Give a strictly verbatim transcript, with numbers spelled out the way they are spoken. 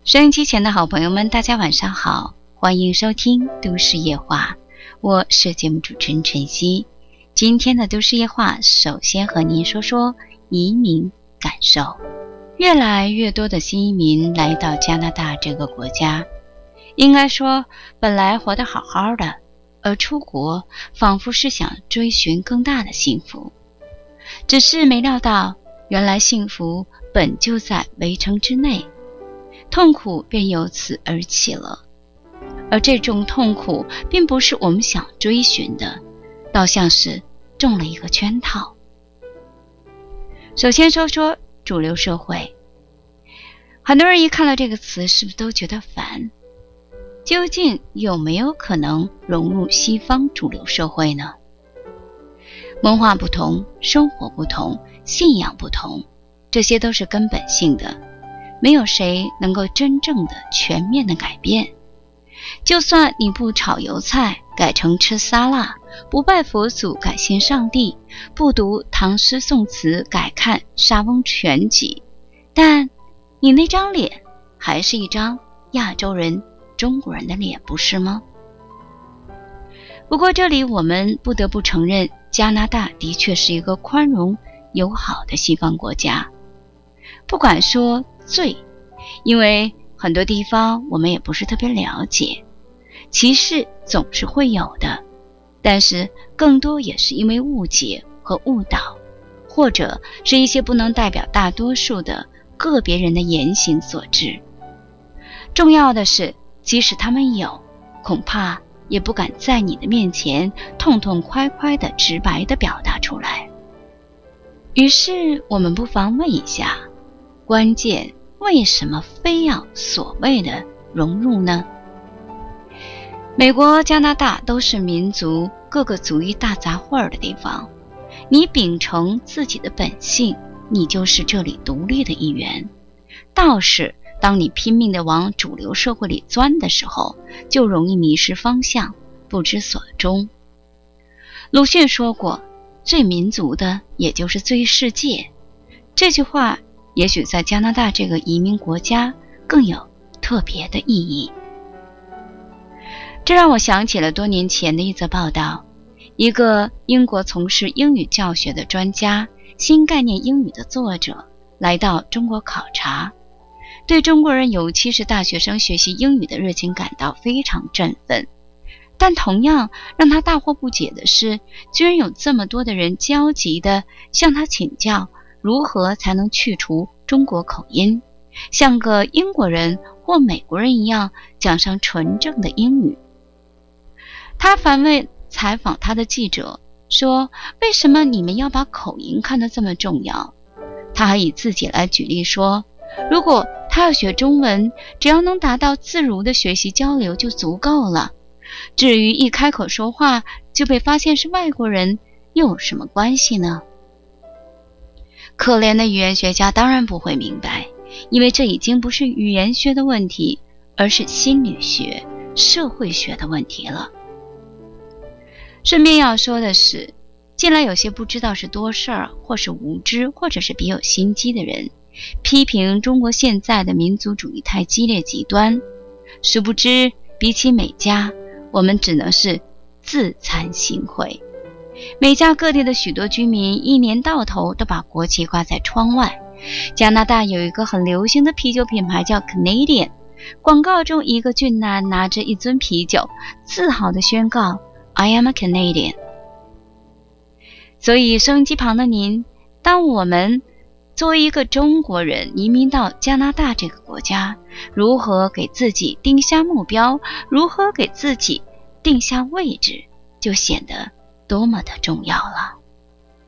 收音机前的好朋友们，大家晚上好，欢迎收听都市夜话，我是节目主持人晨曦。今天的都市夜话，首先和您说说移民感受。越来越多的新移民来到加拿大这个国家，应该说本来活得好好的，而出国仿佛是想追寻更大的幸福，只是没料到原来幸福本就在围城之内，痛苦便由此而起了。而这种痛苦并不是我们想追寻的，倒像是中了一个圈套。首先说说主流社会，很多人一看到这个词是不是都觉得烦？究竟有没有可能融入西方主流社会呢？文化不同，生活不同，信仰不同，这些都是根本性的，没有谁能够真正的全面的改变。就算你不炒油菜改成吃沙拉，不拜佛祖改信上帝，不读唐诗宋词改看莎翁全集，但你那张脸还是一张亚洲人中国人的脸，不是吗？不过这里我们不得不承认，加拿大的确是一个宽容友好的西方国家。不管说罪，因为很多地方我们也不是特别了解，歧视总是会有的，但是更多也是因为误解和误导，或者是一些不能代表大多数的个别人的言行所致。重要的是，即使他们有，恐怕也不敢在你的面前痛痛快快的直白的表达出来。于是我们不妨问一下，关键为什么非要所谓的融入呢？美国、加拿大都是民族各个族裔大杂烩的地方，你秉承自己的本性，你就是这里独立的一员。倒是当你拼命地往主流社会里钻的时候，就容易迷失方向，不知所终。鲁迅说过，最民族的也就是最世界。这句话也许在加拿大这个移民国家更有特别的意义。这让我想起了多年前的一则报道，一个英国从事英语教学的专家，新概念英语的作者，来到中国考察，对中国人尤其是大学生学习英语的热情感到非常振奋。但同样让他大惑不解的是，居然有这么多的人焦急地向他请教如何才能去除中国口音，像个英国人或美国人一样讲上纯正的英语。他反问采访他的记者说，为什么你们要把口音看得这么重要？他还以自己来举例说，如果他要学中文，只要能达到自如的学习交流就足够了，至于一开口说话就被发现是外国人，又有什么关系呢？可怜的语言学家当然不会明白，因为这已经不是语言学的问题，而是心理学、社会学的问题了。顺便要说的是，近来有些不知道是多事儿，或是无知，或者是别有心机的人，批评中国现在的民族主义太激烈极端，殊不知比起美加，我们只能是自惭形秽。美加各地的许多居民一年到头都把国旗挂在窗外。加拿大有一个很流行的啤酒品牌叫 Canadian， 广告中一个俊男拿着一樽啤酒，自豪地宣告 I am a Canadian。 所以收音机旁的您，当我们作为一个中国人移民到加拿大这个国家，如何给自己定下目标，如何给自己定下位置，就显得多么的重要了。